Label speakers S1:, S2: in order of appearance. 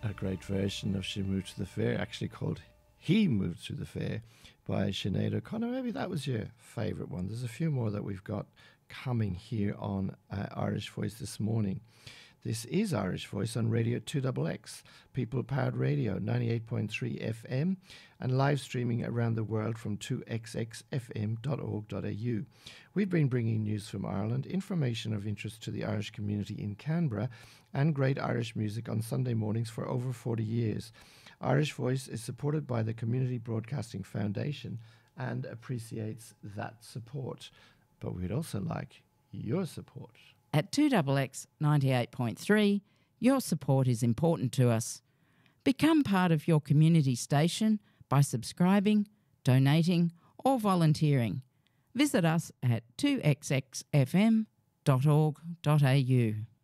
S1: a great version of She Moved to the Fair, actually called He Moved to the Fair by Sinead O'Connor. Maybe that was your favourite one. There's a few more that we've got coming here on Irish Voice this morning. This is Irish Voice on Radio 2XX, people-powered radio, 98.3 FM, and live streaming around the world from 2xxfm.org.au. We've been bringing news from Ireland, information of interest to the Irish community in Canberra, and great Irish music on Sunday mornings for over 40 years. Irish Voice is supported by the Community Broadcasting Foundation and appreciates that support. But we'd also like your support.
S2: At 2XX 98.3, your support is important to us. Become part of your community station by subscribing, donating or volunteering. Visit us at 2xxfm.org.au.